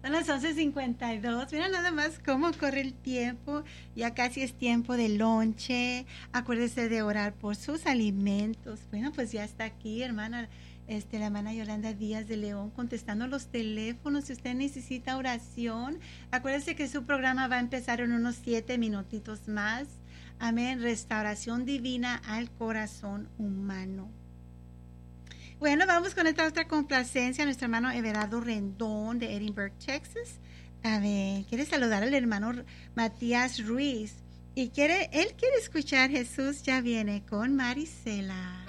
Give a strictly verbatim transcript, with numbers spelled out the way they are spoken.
Son las once cincuenta y dos. Mira nada más cómo corre el tiempo. Ya casi es tiempo de lonche. Acuérdese de orar por sus alimentos. Bueno, pues ya está aquí, hermana. Este, la hermana Yolanda Díaz de León contestando los teléfonos. Si usted necesita oración, acuérdese que su programa va a empezar en unos siete minutitos más. Amén. Restauración divina al corazón humano. Bueno, vamos con esta otra complacencia. Nuestro hermano Everardo Rendón de Edinburgh, Texas. A ver, quiere saludar al hermano Matías Ruiz. Y quiere, él quiere escuchar Jesús ya viene con Marisela.